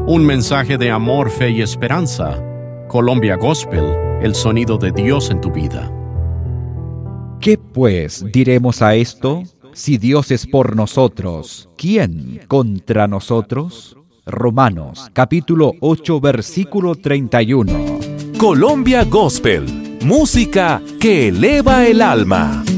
Un mensaje de amor, fe y esperanza. Colombia Gospel, el sonido de Dios en tu vida. ¿Qué pues diremos a esto? Si Dios es por nosotros, ¿quién contra nosotros? Romanos, capítulo 8, versículo 31. Colombia Gospel, música que eleva el alma.